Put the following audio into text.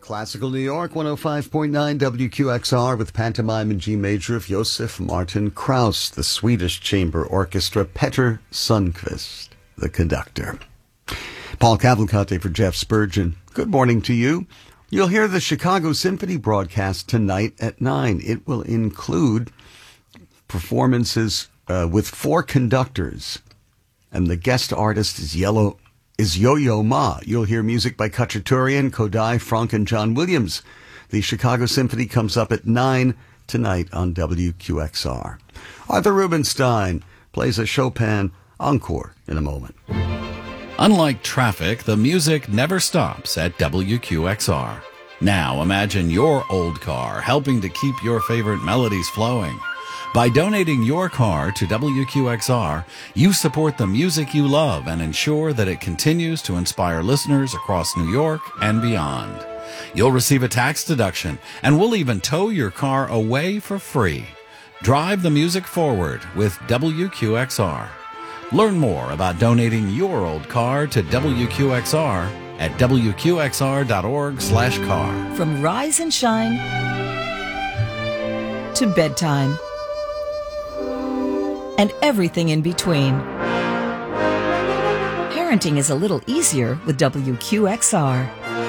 Classical New York, 105.9 WQXR with pantomime in G major of Josef Martin Krauss, the Swedish Chamber Orchestra, Petter Sundqvist, the conductor. Paul Cavalcante for Jeff Spurgeon. Good morning to you. You'll hear the Chicago Symphony broadcast tonight at 9. It will include performances with 4 conductors, and the guest artist is Yo-Yo Ma. You'll hear music by Khachaturian, Kodály, Franck, and John Williams. The Chicago Symphony comes up at 9 tonight on WQXR. Arthur Rubinstein plays a Chopin encore in a moment. Unlike traffic, the music never stops at WQXR. Now imagine your old car helping to keep your favorite melodies flowing. By donating your car to WQXR, you support the music you love and ensure that it continues to inspire listeners across New York and beyond. You'll receive a tax deduction, and we'll even tow your car away for free. Drive the music forward with WQXR. Learn more about donating your old car to WQXR at WQXR.org/car. From rise and shine to bedtime and everything in between, parenting is a little easier with WQXR.